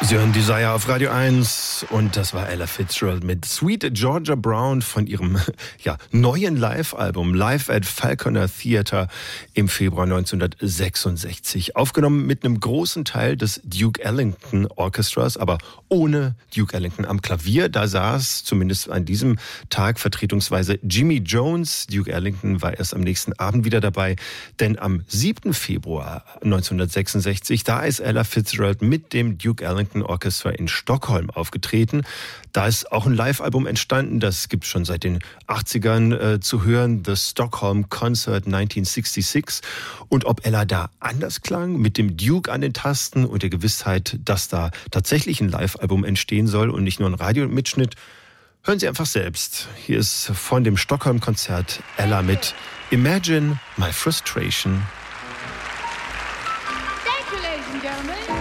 Sie hören Desire auf Radio 1 und das war Ella Fitzgerald mit Sweet Georgia Brown von ihrem neuen Live-Album Live at Falconer Theatre im Februar 1966. Aufgenommen mit einem großen Teil des Duke Ellington Orchestras, aber ohne Duke Ellington am Klavier. Da saß zumindest an diesem Tag vertretungsweise Jimmy Jones. Duke Ellington war erst am nächsten Abend wieder dabei, denn am 7. Februar 1966, da ist Ella Fitzgerald mit dem Duke Ellington Orchestra in Stockholm aufgetreten. Da ist auch ein Live-Album entstanden, das gibt es schon seit den 80ern zu hören, The Stockholm Concert 1966. Und ob Ella da anders klang, mit dem Duke an den Tasten und der Gewissheit, dass da tatsächlich ein Live-Album entstehen soll und nicht nur ein Radiomitschnitt, hören Sie einfach selbst. Hier ist von dem Stockholm-Konzert Ella mit Imagine My Frustration. Thank you, ladies and gentlemen.